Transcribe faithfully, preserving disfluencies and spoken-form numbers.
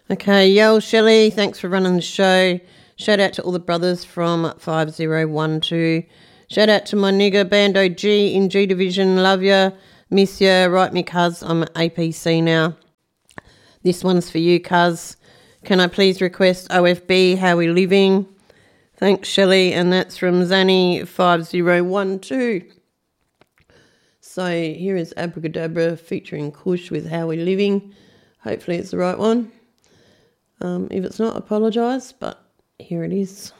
Okay, yo, Shelley, thanks for running the show. Shout out to all the brothers from five zero one two. Shout out to my nigger Bando G in G Division. Love ya, miss ya, right me cuz, I'm at A P C now. This one's for you, cuz. Can I please request O F B, How We Living? Thanks, Shelley, and that's from Zanny five zero one two. So here is Abracadabra featuring Kush with How We Living. Hopefully it's the right one. Um, if it's not, apologise, but here it is.